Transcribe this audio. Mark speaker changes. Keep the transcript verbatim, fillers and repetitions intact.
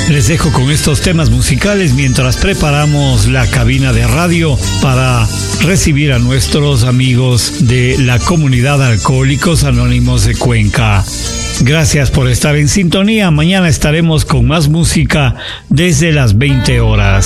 Speaker 1: Les dejo con estos temas musicales mientras preparamos la cabina de radio para recibir a nuestros amigos de la comunidad Alcohólicos Anónimos de Cuenca. Gracias por estar en sintonía. Mañana estaremos con más música desde las veinte horas.